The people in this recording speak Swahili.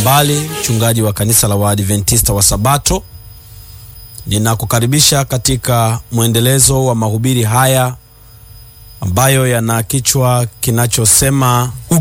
Mwambali, mchungaji wa kanisa la Waadventista wa Sabato. Ninakukaribisha katika mwendelezo wa mahubiri haya ambayo yana kichwa kinachosema